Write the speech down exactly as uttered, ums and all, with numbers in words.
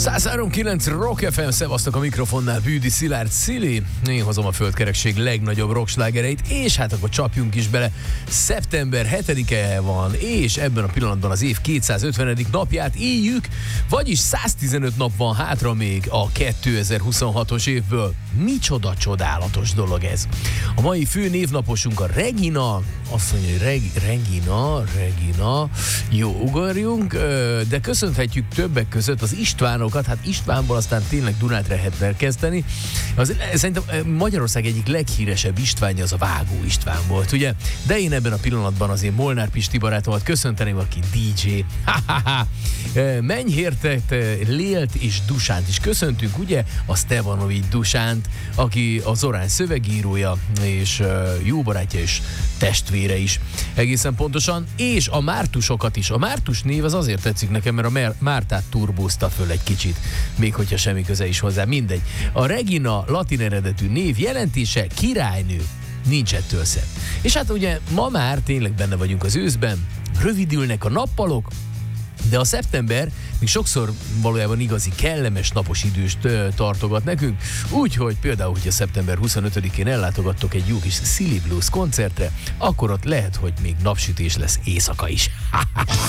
száz három kilenc Rock ef em, szevasztok, a mikrofonnál Bűdi Szilárd Szili. Én hozom a földkerekség legnagyobb rockslágereit, és hát akkor csapjunk is bele. Szeptember hetedike van, és ebben a pillanatban az év kétszázötvenedik napját éljük, vagyis száztizenöt nap van hátra még a kétezer-huszonhatos évből. Micsoda csodálatos dolog ez. A mai fő névnaposunk a Regina, azt mondja, hogy Reg- Regina, Regina, jó, ugorjunk, de köszönhetjük többek között az Istvánokat, hát Istvánból aztán tényleg Dunát lehetne kezdeni. Az, szerintem Magyarország egyik leghíresebb Istvánja az a Vágó István volt, ugye? De én ebben a pillanatban azért Molnár Pisti barátomat köszönteném, aki dé dzsé. Mennyhértet, Lélt és Dusánt is köszöntünk, ugye? A Stevanovics Dusánt, aki az Orány szövegírója, és jó barátja és testvére is egészen pontosan, és a Mártusokat is. A Mártus név az azért tetszik nekem, mert a Mer- Mártát turbózta föl egy kicsit, még hogyha semmi köze is hozzá, mindegy. A Regina latin eredetű név jelentése királynő, nincs ettől szebb. És hát ugye ma már tényleg benne vagyunk az őszben, rövidülnek a nappalok, de a szeptember még sokszor valójában igazi kellemes napos időst tartogat nekünk, úgyhogy például, hogy a szeptember huszonötödikén ellátogattok egy jó kis Silly Blues koncertre, akkor ott lehet, hogy még napsütés lesz éjszaka is.